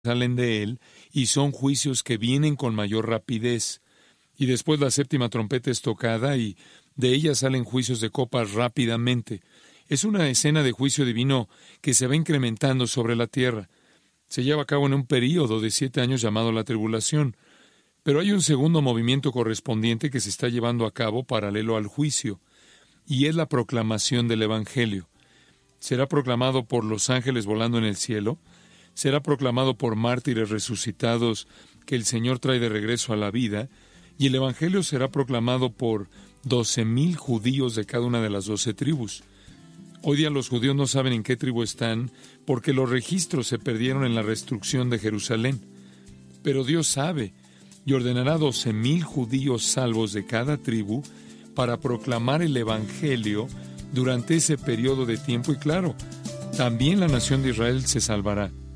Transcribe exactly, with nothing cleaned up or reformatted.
salen de él, y son juicios que vienen con mayor rapidez. Y después la séptima trompeta es tocada, y de ella salen juicios de copas rápidamente. Es una escena de juicio divino que se va incrementando sobre la tierra. Se lleva a cabo en un período de siete años llamado la tribulación. Pero hay un segundo movimiento correspondiente que se está llevando a cabo paralelo al juicio, y es la proclamación del Evangelio. Será proclamado por los ángeles volando en el cielo, será proclamado por mártires resucitados que el Señor trae de regreso a la vida, y el Evangelio será proclamado por doce mil judíos de cada una de las doce tribus. Hoy día los judíos no saben en qué tribu están, porque los registros se perdieron en la destrucción de Jerusalén. Pero Dios sabe, y ordenará doce mil judíos salvos de cada tribu para proclamar el Evangelio durante ese periodo de tiempo, y claro, también la nación de Israel se salvará.